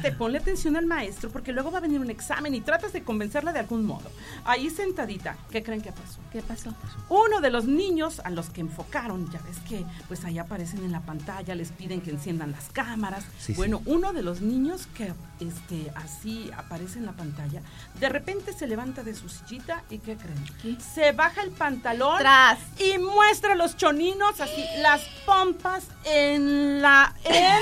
siéntate, ponle atención al maestro, porque luego va a venir un examen y tratas de convencerla de algún modo. Ahí sentadita, ¿qué creen que pasó? ¿Qué pasó? Uno de los niños a los que enfocaron, ya ves que pues ahí aparecen en la pantalla, les piden que enciendan las cámaras. Sí, bueno, sí. uno de los niños que así aparece en la pantalla, de repente se levanta de su sillita y ¿qué creen? ¿Qué? Se baja el pantalón ¡Tras! y muestra los choninos, así, las pompas en la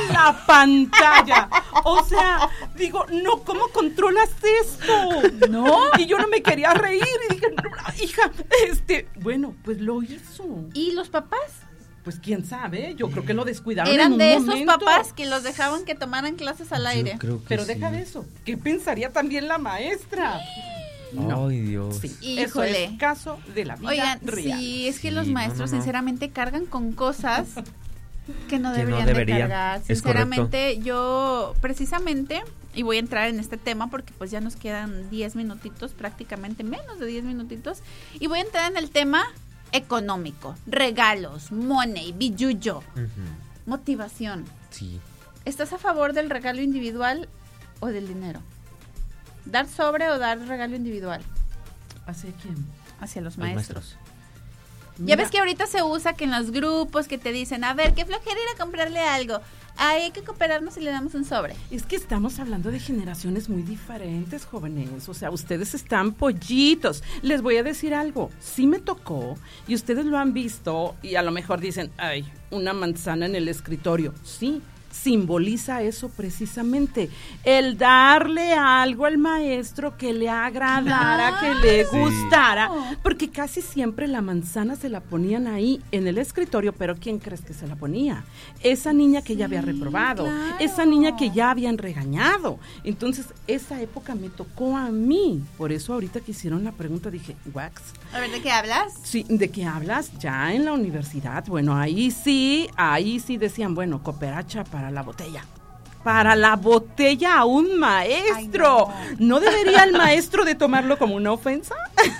pantalla. O sea, digo, no, ¿cómo controlas esto? ¿No? Y yo no me quería reír y dije, no, hija, bueno, pues lo hizo. ¿Y los papás? Pues quién sabe, yo creo que lo descuidaron Eran en un de esos momento. papás que los dejaban que tomaran clases al aire. Yo creo que Pero sí. deja de eso, ¿qué pensaría también la maestra? Ay, Dios. Sí, eso Híjole. es caso de la vida Oigan, real. sí, es que Sí, los maestros no. sinceramente cargan con cosas que no Que no deberían, deberían. de cargar. Es Sinceramente, yo precisamente, y voy a entrar en este tema porque pues ya nos quedan 10 minutitos, prácticamente menos de 10 minutitos, y voy a entrar en el tema económico, regalos, money, billuyo, Ujú. motivación. Sí. ¿Estás a favor del regalo individual o del dinero? ¿Dar sobre o dar regalo individual ¿Hacia quién? hacia los Los maestros? maestros. Ya Mira, ves que ahorita se usa que en los grupos que te dicen, a ver, qué flojera ir a comprarle algo. Ay, hay que cooperarnos y le damos un sobre. es que estamos hablando de generaciones muy diferentes, jóvenes. O sea, ustedes están pollitos. Les voy a decir algo. Sí me tocó y ustedes lo han visto y a lo mejor dicen, ay, una manzana en el escritorio. Sí, simboliza eso precisamente. El darle algo al maestro que le agradara, que le Sí. gustara. Porque casi siempre la manzana se la ponían ahí en el escritorio, pero ¿quién crees que se la ponía? Esa niña que ya había reprobado, claro. esa niña que ya habían regañado. Entonces, esa época me tocó a mí. Por eso ahorita que hicieron la pregunta dije, wax. A ver, ¿de qué hablas? Sí, ¿de qué hablas? Ya en la universidad. Bueno, ahí sí decían, bueno, cooperacha para la botella. Para la botella a un maestro. Ay, no. debería el maestro de tomarlo como una ofensa?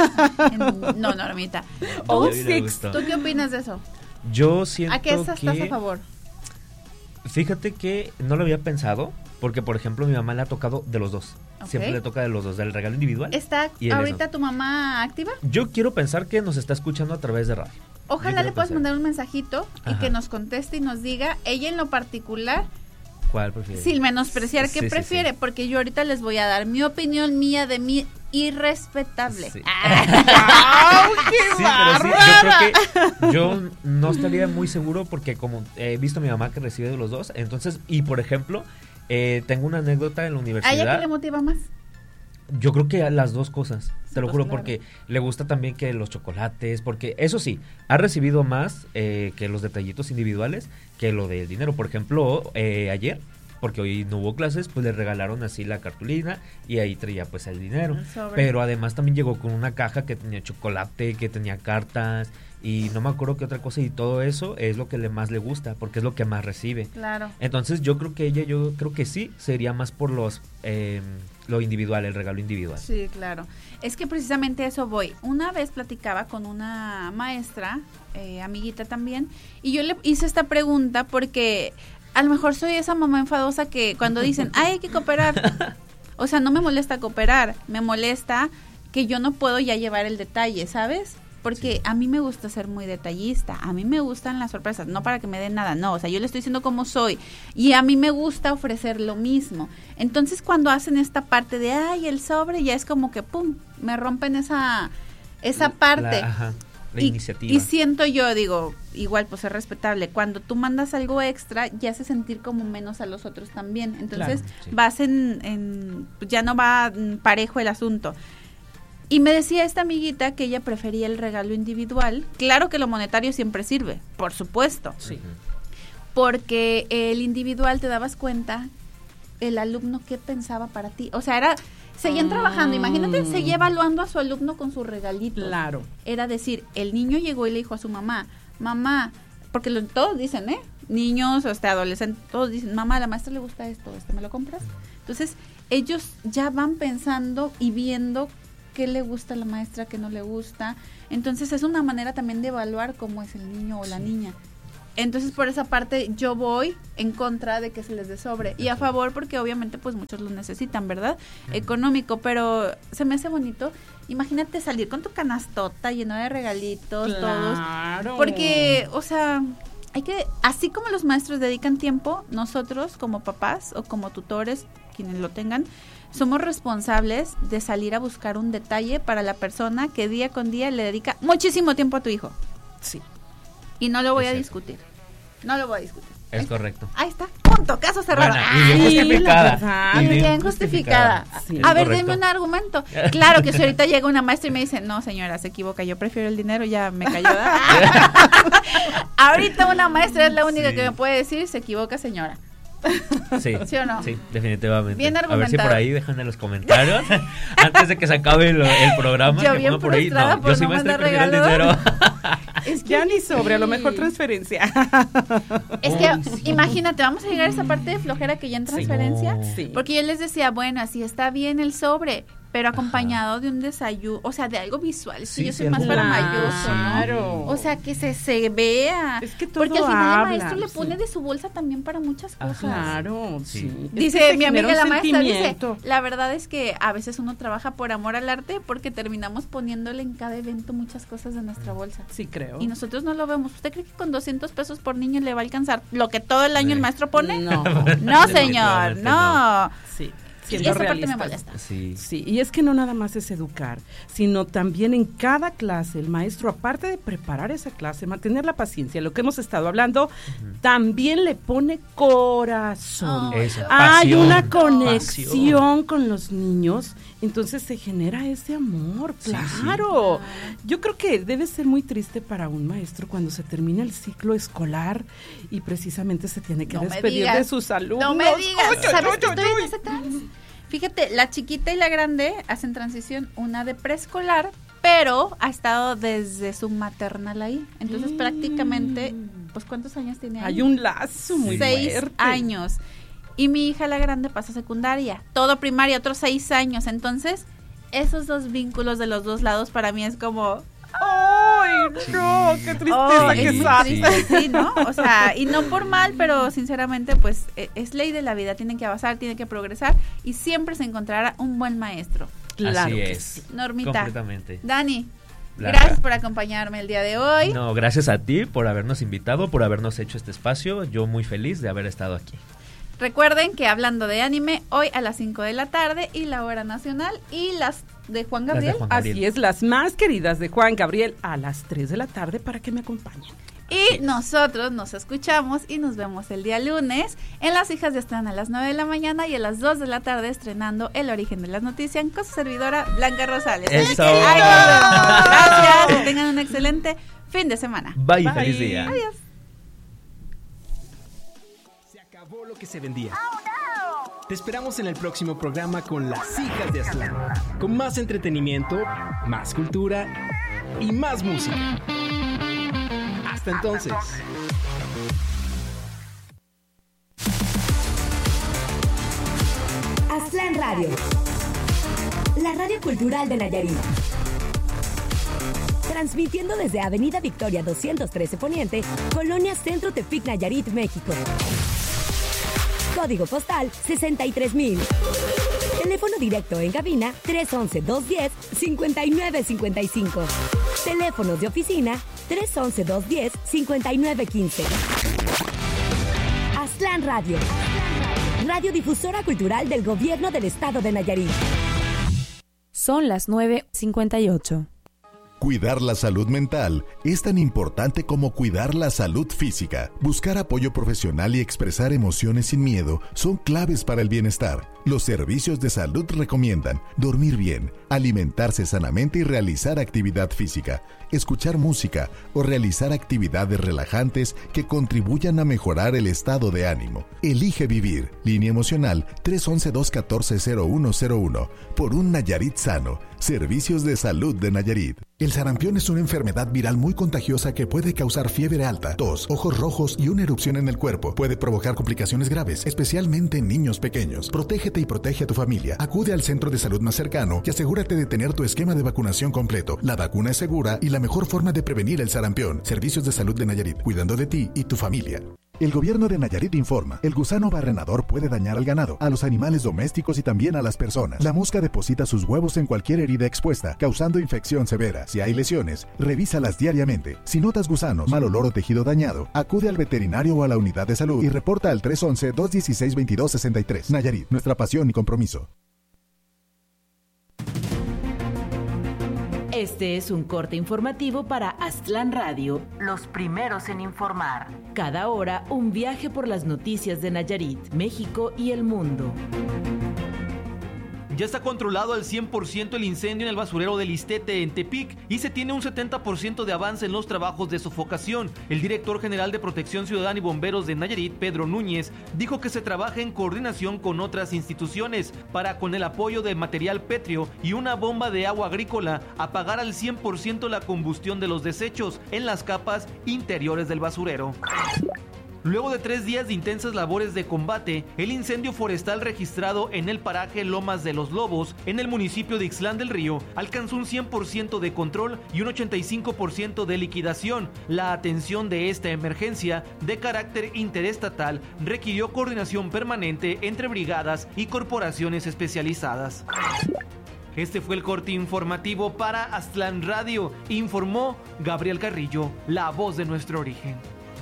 No, Normita. Oh, A mí me sí. gustó. ¿Tú qué opinas de eso? Yo siento ¿A qué estás a que... favor? Fíjate que no lo había pensado, porque por ejemplo mi mamá le ha tocado de los dos. Ok. Siempre le toca de los dos, del regalo individual. ¿Está y el ahorita eso. tu mamá activa? Yo quiero pensar que nos está escuchando a través de radio. Ojalá Yo le quiero puedas pensar. mandar un mensajito y Ajá. que nos conteste y nos diga, ella en lo particular, ¿Cuál prefiere? sin menospreciar, Sí, ¿qué sí, prefiere? sí. Porque yo ahorita les voy a dar mi opinión mía de mí irrespetable. Sí. ¡Au, qué Sí, pero sí, bárbara! yo creo que yo no estaría muy seguro porque como he visto a mi mamá que recibe de los dos, entonces, y por ejemplo, tengo una anécdota en la ¿A ella universidad. qué le motiva más? Yo creo que a las dos cosas, te lo pues juro, claro. porque le gusta también que los chocolates, porque eso sí, ha recibido más que los detallitos individuales que lo del dinero. Por ejemplo, ayer, porque hoy no hubo clases, pues le regalaron así la cartulina y ahí traía pues el dinero. El sobre. Pero además también llegó con una caja que tenía chocolate, que tenía cartas y no me acuerdo qué otra cosa, y todo eso es lo que más le gusta, porque es lo que más recibe. Claro. Entonces yo creo que ella, yo creo que sí, sería más por lo individual, el regalo individual. Sí, claro. Es que precisamente a eso voy. Una vez platicaba con una maestra, amiguita también, y yo le hice esta pregunta porque a lo mejor soy esa mamá enfadosa que cuando dicen, ay, hay que cooperar. O sea, no me molesta cooperar, me molesta que yo no puedo ya llevar el detalle, ¿sabes? Porque Sí. a mí me gusta ser muy detallista, a mí me gustan las sorpresas, no para que me den nada, no, o sea, yo le estoy diciendo cómo soy y a mí me gusta ofrecer lo mismo. Entonces, cuando hacen esta parte de, ay, el sobre, ya es como que, pum, me rompen esa parte. La Y- iniciativa. Y siento yo, digo, igual pues es respetable, cuando tú mandas algo extra, ya hace sentir como menos a los otros también. Entonces, Claro, sí. vas ya no va parejo el asunto. Y me decía esta amiguita que ella prefería el regalo individual. Claro que lo monetario siempre sirve, por supuesto. Sí. Ujú. Porque el individual te dabas cuenta el alumno qué pensaba para ti. O sea, seguían trabajando. Imagínate, seguía evaluando a su alumno con su regalito. Claro. Era decir, el niño llegó y le dijo a su mamá, porque todos dicen, niños, hasta adolescentes, todos dicen, mamá, a la maestra le gusta esto, ¿me lo compras? Entonces, ellos ya van pensando y viendo qué le gusta a la maestra, qué no le gusta. Entonces, es una manera también de evaluar cómo es el niño o la niña. Entonces, por esa parte, yo voy en contra de que se les dé sobre. Y a favor, porque obviamente, pues, muchos lo necesitan, ¿verdad? Económico, pero se me hace bonito. Imagínate salir con tu canastota lleno de regalitos, Claro. todos. Porque, o sea, hay que, así como los maestros dedican tiempo, nosotros como papás o como tutores, quienes lo tengan, somos responsables de salir a buscar un detalle para la persona que día con día le dedica muchísimo tiempo a tu hijo. Sí. Y no lo voy a Es discutir. No lo voy a discutir. Es correcto. Ahí está. Punto. Caso cerrado. Buena, Ay, y bien sí, justificada. la verdad. y bien justificada. Sí. A Es ver, correcto. denme un argumento. Claro que si ahorita llega una maestra y me dice, no señora, se equivoca, yo prefiero el dinero, ya me cayó. Ahorita una maestra es la única Sí. que me puede decir, se equivoca señora. Sí. ¿Sí o no? Sí, definitivamente. Bien A ver si argumentado. por ahí dejan en los comentarios antes de que se acabe el programa. Yo que bien pongan por ahí. frustrada No, por yo soy no maestra y mandar prefiero el regalo. dinero. Es que Ya ni sobre, a lo sí. mejor transferencia. Es que, Ay, sí. imagínate, vamos a llegar a esa parte de flojera que ya en Sí. transferencia. No. Sí. Porque yo les decía, bueno, así está bien el sobre, pero acompañado de un desayuno, o sea, de algo visual. Sí, Sí, yo soy sí, más algo para visual. mayoso, ¿no? Claro. O sea, que se vea. Es que todo porque al final el habla, maestro le sí. pone de su bolsa también para muchas cosas. Claro, Sí. sí. Es que Dice te mi amiga genera la un maestra, dice, sentimiento. la verdad es que a veces uno trabaja por amor al arte porque terminamos poniéndole en cada evento muchas cosas de nuestra bolsa. Sí, creo. Y nosotros no lo vemos. ¿Usted cree que con 200 pesos por niño le va a alcanzar lo que todo el año el maestro pone? No. No, señor, Definitivamente no. Sí. Y Siendo esa parte me realistas. molesta. Sí. Sí, y es que no nada más es educar, sino también en cada clase el maestro, aparte de preparar esa clase, mantener la paciencia, lo que hemos estado hablando, también le pone corazón. Ay, Eso, Hay pasión, una pasión. conexión con los niños, entonces se genera ese amor, Sí, claro. Yo creo que debe ser muy triste para un maestro cuando se termina el ciclo escolar y precisamente se tiene que No me despedir digas. de sus alumnos. No me digas, Ay, ay, ¿sabes ay, que ay, estoy en ay. ese trance? Fíjate, la chiquita y la grande hacen transición, una de preescolar, pero ha estado desde su maternal ahí. Entonces prácticamente, pues ¿cuántos años tiene ahí? Hay un lazo muy 6 fuerte. años. Y mi hija la grande pasa secundaria, todo primaria, otros 6 años. Entonces, esos dos vínculos de los dos lados para mí es como... ¡Ay, no! ¡Qué tristeza Oh, Sí, que es muy sabe! triste, sí, ¿no? O sea, y no por mal, pero sinceramente, pues, es ley de la vida, tienen que avanzar, tienen que progresar, y siempre se encontrará un buen maestro. Claro Así que es. sí. Normita, Completamente. Dani, La- gracias por acompañarme el día de hoy. No, gracias a ti por habernos invitado, por habernos hecho este espacio. Yo muy feliz de haber estado aquí. Recuerden que hablando de anime, hoy a las 5 de la tarde y la hora nacional y las de Juan Las de Gabriel. Juan Gabriel. Así es, las más queridas de Juan Gabriel a las 3 de la tarde para que me acompañen. Y nosotros nos escuchamos y nos vemos el día lunes en Las Hijas de Están a las 9 de la mañana y a las 2 de la tarde estrenando El Origen de las Noticias con su servidora Blanca Rosales. Así ¡Eso! que ahí nos vemos. Gracias, que tengan un excelente fin de semana. Bye, Bye. feliz día. Adiós. Se acabó lo que se vendía. Te esperamos en el próximo programa con Las Hijas de Aztlán, con más entretenimiento, más cultura y más música. Hasta entonces. Aztlán Radio, la radio cultural de Nayarit. Transmitiendo desde Avenida Victoria 213 Poniente, Colonia Centro Tepic, Nayarit, México. Código postal 63,000. Teléfono directo en cabina 311-210-5955. Teléfonos de oficina 311-210-5915. Aztlán Radio. Radiodifusora cultural del Gobierno del Estado de Nayarit. Son las 9:58. Cuidar la salud mental es tan importante como cuidar la salud física. Buscar apoyo profesional y expresar emociones sin miedo son claves para el bienestar. Los servicios de salud recomiendan dormir bien, alimentarse sanamente y realizar actividad física, escuchar música o realizar actividades relajantes que contribuyan a mejorar el estado de ánimo. Elige vivir. Línea emocional 311-214-0101. Por un Nayarit sano. Servicios de salud de Nayarit. El sarampión es una enfermedad viral muy contagiosa que puede causar fiebre alta, tos, ojos rojos y una erupción en el cuerpo. Puede provocar complicaciones graves, especialmente en niños pequeños. Protégete y protege a tu familia. Acude al centro de salud más cercano y asegúrate de tener tu esquema de vacunación completo. La vacuna es segura y la mejor forma de prevenir el sarampión. Servicios de Salud de Nayarit, cuidando de ti y tu familia. El gobierno de Nayarit informa, el gusano barrenador puede dañar al ganado, a los animales domésticos y también a las personas. La mosca deposita sus huevos en cualquier herida expuesta, causando infección severa. Si hay lesiones, revísalas diariamente. Si notas gusanos, mal olor o tejido dañado, acude al veterinario o a la unidad de salud y reporta al 311-216-2263. Nayarit, nuestra pasión y compromiso. Este es un corte informativo para Aztlán Radio, los primeros en informar. Cada hora, un viaje por las noticias de Nayarit, México y el mundo. Ya está controlado al 100% el incendio en el basurero del Ixtete en Tepic y se tiene un 70% de avance en los trabajos de sofocación. El director general de Protección Ciudadana y Bomberos de Nayarit, Pedro Núñez, dijo que se trabaja en coordinación con otras instituciones para, con el apoyo de material pétreo y una bomba de agua agrícola, apagar al 100% la combustión de los desechos en las capas interiores del basurero. Luego de 3 días de intensas labores de combate, el incendio forestal registrado en el paraje Lomas de los Lobos, en el municipio de Ixtlán del Río, alcanzó un 100% de control y un 85% de liquidación. La atención de esta emergencia, de carácter interestatal, requirió coordinación permanente entre brigadas y corporaciones especializadas. Este fue el corte informativo para Aztlán Radio, informó Gabriel Carrillo, la voz de nuestro origen.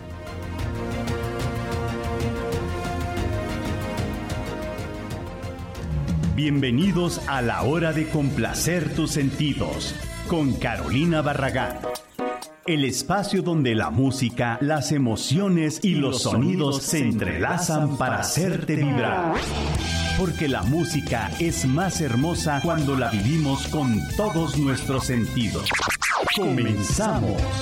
Bienvenidos a la hora de complacer tus sentidos con Carolina Barragán. El espacio donde la música, las emociones y los sonidos se entrelazan para hacerte vibrar. Porque la música es más hermosa cuando la vivimos con todos nuestros sentidos. Comenzamos.